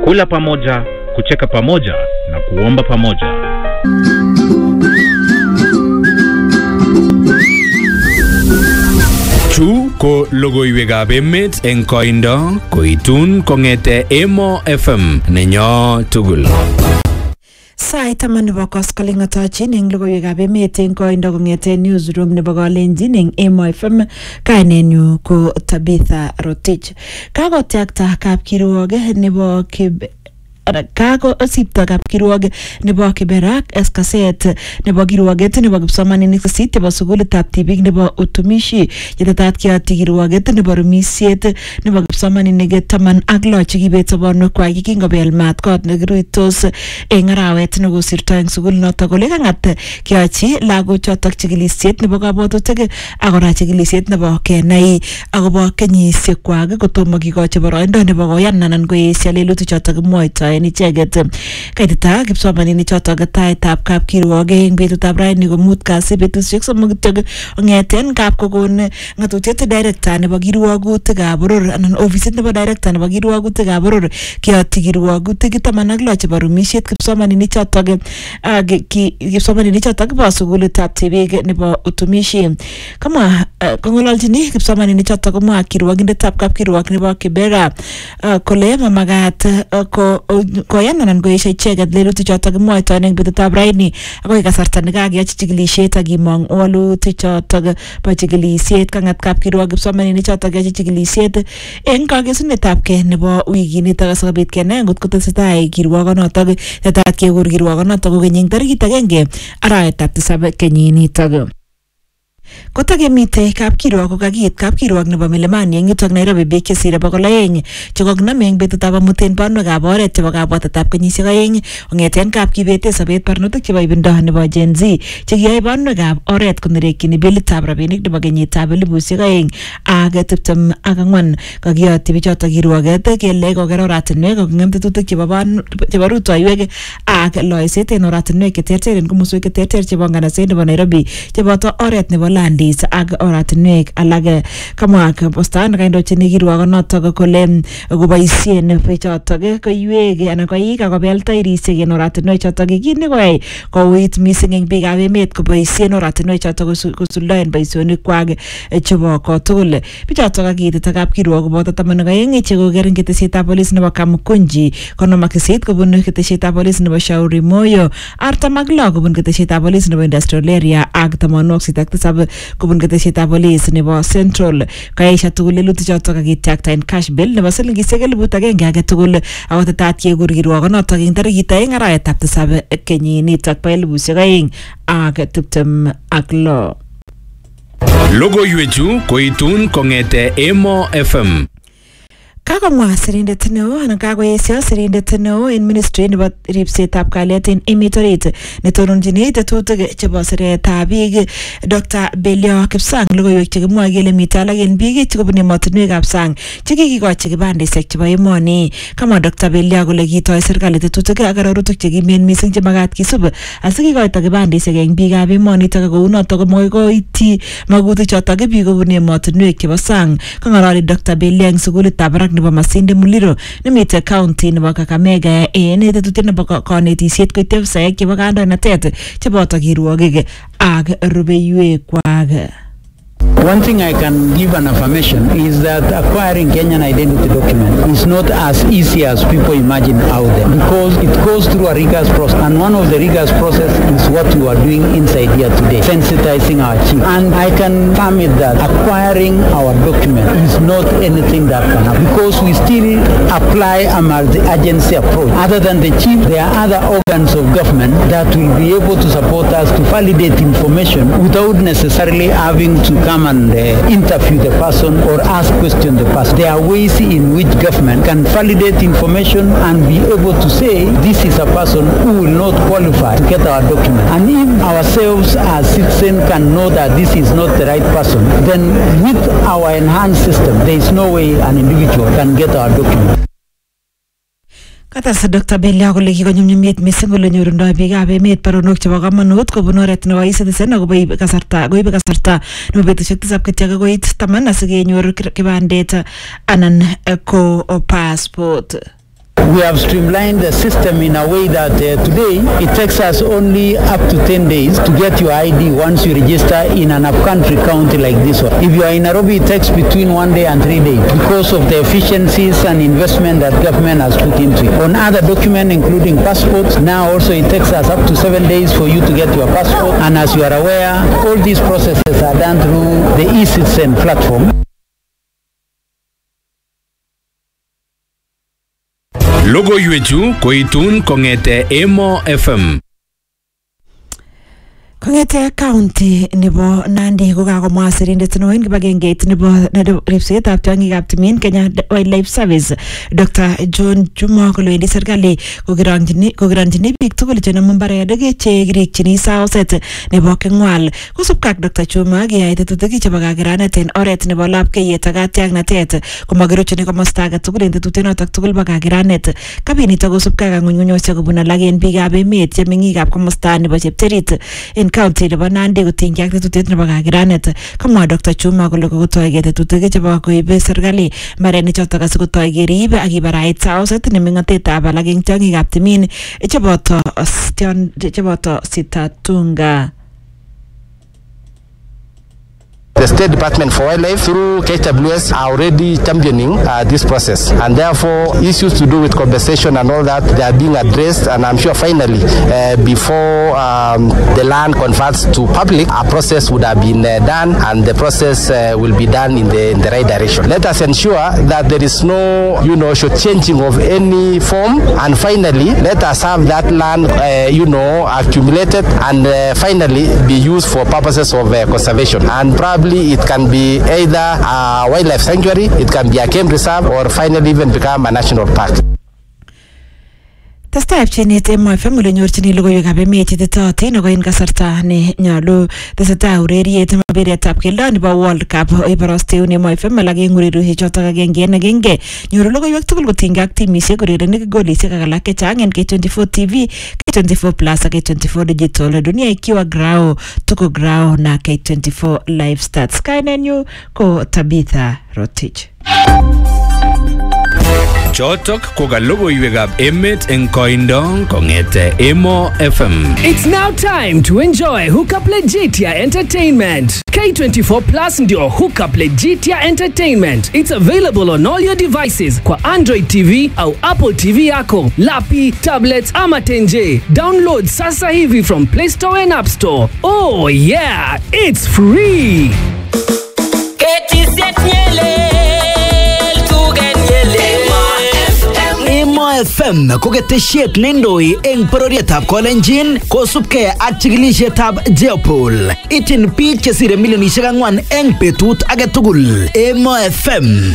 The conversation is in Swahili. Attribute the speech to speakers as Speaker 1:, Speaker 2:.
Speaker 1: kula pamoja, kucheka pamoja na kuomba pamoja.
Speaker 2: Chu ko logoiwekab emet eng koindo koitun kongete Emo FM nenyo tugul.
Speaker 3: Sait taman nebo koskoling'otochin eng logoiwekab emet eng koindo kongete newsroom nebo Kalenjin eng Emo FM. Kainenyu ko Tabitha Rotich. Kakotyakta kapkirwok nebo Kako osipto kapkirwok nebo Kiberak eskaset nebo kirwoget nebo kipsomaninik 8 chebo sukulitab tibik nebo utumishi yetetat kiyoti kirwoget nebo rumisiet nebo kipsomaninik 16 chekibet sobonwekwak kingobel maat kot nekiruitos eng arawet nekosirto eng sukulinoto kole kang'at keyochi lagochotok chikilisiet nebo kabwatutik ak kora chikilisiet nebo kenai akobo kenyisiekwak kotomo kikochi boroindo nebo koyan anan koesio lelutichotok kimwoitoen icheket. Kaitita kipsomaninik chotok taitab kapkirwok eng betutab raini ko 5 kasi betusiek 3 kityo kong'eten kapkokon ng'atutiet director nebo kirwogutikab boror anan ofisit nebo director nebo kirwogutikab boror kiyoti kirwogutik 16 chebo rumisiet kipsomaninik chotok bo sukulitab tibik nebo utumishi. Kamwa kong'ololjini kipsomaninik chotok komwa kirwogindetab kapkirwok nebo Kibera kole mamagat koyan anan koesio icheket lelutik chotok kimwoitoen eng betutab raini akoi kasarta nekakeyochi chikilisiet akimong walutik chotok bo chikilisiet. Kang'at kapkirwok kipsomaninik chotok yochi chikilisiet eng kakesunetabgei nebo wikinitok asikobit kenai ngot kotesetai kirwokonotok tetat kekur kirwokonotok kokeny eng tarikit 1 arawetab 7 kenyinitok. Kotakemite kapkirwok kokakiit kapkirwok nebo Milimani eng yutok Nairobi biik chesire 200 chekokinam eng betutab amuten banwekab oret chebo kabwatetab kenyisiek 2 kong'eten kapkibete sobet barnotik chebo ibindo nebo Gen Z chekiyoe banwekab oret konerekyini bilitab rabinik nebo kenyitab 2024 kakiyoti bichotok kirwoget kele koker oratinwek koking'em tetutik chebo rutoiwek ak loiset en oratinwek cheterter en komoswek cheterter chebo nganaset nebo Nairobi cheboto oret nebo Landis ak oratinwek alage. Kamwa posta nekaindochini kirwokonotok kole koboisien bichotok koiwek anan koik akobel tairisiek en oratinwek chotok kit nekoyai kouit mising eng biikab emet koboisien oratinwek chotok kosuldaen boisionikwak chebo kotugul. Bichotok kakiitita kapkirwok koboto 12 chekoker eng ketesietab polis nebo Kamukunji, 58 kobun ketesietab polis nebo Shauri Moyo, 46 kobun ketesietab polis nebo Industrial Area ak 87 kobun ketesietab polis nebo Central. Kaesha tugul lelutik chotok kakityakta en cash bill nebo silingisiek 1,000 age tugul ako tetat kekur kirwokonotok eng tarikit 2 arawetab 7 kenyinitok bo 2026.
Speaker 2: Logoiwechu koitun kongete Emo FM.
Speaker 3: Kakomwa sirindet neo anan kakoesio sirindet neo en ministry nebo ripsetab kalyet en emet orit netononjini tetutik chebo siretab biik Dr. Belio Kipsang logoiwek chekimwoe kele mite alak en biik chekobun emotinwekab sang chekikikochi kibandisiek chebo emoni. Kamwa Dr. Belio kole kitoi serikali tetutik ak arorutik chekimen mising chemagat kisub asikikoito kibandisiek eng biikab emonitok kounotok komokoi koityi magutik chotok biik kobun emotinwek chebo sang. Kang'ololi Dr. Belio eng sukulitab barak nebo Masinde Muliro nemite county nebo Kakamega en tetutiet nebo konetisiet koityi afisaek chebo kandoinatet cheboto kirwokik ak rubeiwekwak.
Speaker 4: One thing I can give an affirmation is that acquiring Kenyan identity document is not as easy as people imagine out there because it goes through a rigorous process, and one of the rigorous process is what you are doing inside here today, sensitizing our chief. And I can commit that acquiring our document is not anything that can happen because we still apply a multi-agency approach. Other than the chief, there are other organs of government that will be able to support us to validate information without necessarily having to come and interview the person or ask question the person. There are ways in which government can validate information and be able to say this is a person who will not qualify to get our document. And if ourselves as citizens can know that this is not the right person, then with our enhanced system, there is no way an individual can get our document.
Speaker 3: Katas Dr. Belio kole kikonyumnyumit mising kole nyorundoi biikab emet baronok chebo kamanut kobun oret nebo e-citizen ako koibe kasarta nebo betusiek 7 kityo koit 10 asikenyor kibandet anan ko passport.
Speaker 4: We have streamlined the system in a way that today it takes us only up to 10 days to get your ID once you register in an upcountry county like this one. If you are in Nairobi, it takes between 1 day and 3 days because of the efficiencies and investment that government has put into it. On other documents, including passports, now also it takes us up to 7 days for you to get your passport. And as you are aware, all these processes are done through the eCitizen platform.
Speaker 2: Logoiwechu koitun kongete Emo FM.
Speaker 3: Kongete county nebo Nandi ko kakomwa sirindet neo en kibagengeit nebo ripsetab tiong'ikab timin Kenya Wildlife Service Dr. John Juma kole serikali kokironjini biik tugul chenomu mbarenik chekirikchini saoset nebo Keng'wal. Kosubkei ak Dr. Juma keyai tetutik chebo kakiranet en oret nebo lapkeiyet ak katiaknatet komakiruchini komosta age tugul en tetutienotok tugul bo kakiranet. Kabinito kosubkei ak ng'unyng'unyosiek kobun alak en biikab emet chemeng'ikab komosta nebo Chepterit en county nebo Nandi kotinygei ak tetutiet nebo kakiranet. Kamwa Dr. Juma kole kokotoigei tetutik chebo koibe serikali mbarenik chotok asikotoi kerib ak ibarait saoset neming'otetab alak eng tiong'ikab timin cheboto Sitatunga.
Speaker 5: The State Department for Wildlife through KWS are already championing this process, and therefore issues to do with compensation and all that, they are being addressed, and I'm sure finally before the land converts to public, a process would have been done, and the process will be done in the right direction. Let us ensure that there is no shortchanging of any form, and finally let us have that land accumulated and finally be used for purposes of conservation, and probably it can be either a wildlife sanctuary, it can be a game reserve, or finally even become a national park.
Speaker 3: Testai pchenet MFM ole nyorchini logoiwekab emet chetetotin ako en kasarta ne nyolu tesetai ureriet mbiretab keldo nebo World Cup iborosteun MFM alak eng ureriosiek chotok agenge en agenge. Nyoru logoiwek tugul kotinygei ak timisiek urerenik golisiek ak alak chechang en K24 TV, K24 Plus ak K24 Digital, dunia ikiwa Grao, tuko Grao na K24 Live Stats. Kainenyu ko Tabitha Rotich.
Speaker 2: Chotok ko ka logoiwekab emet eng koindo kongete Emo FM.
Speaker 6: It's now time to enjoy Hookup Legitia Entertainment. K24 Plus ndio Hookup Legitia Entertainment. It's available on all your devices kwa Android TV au Apple TV yako, lapi, tablets ama tenje. Download sasa hivi from Play Store and App Store. Oh yeah, it's free.
Speaker 7: Emo FM ko ketesiet nendoi eng bororietab Kolenjin kosubkei ak chikilisietab Jeopol. Ityin biik chesire milionisiek 4 eng betut age tugul. Emo FM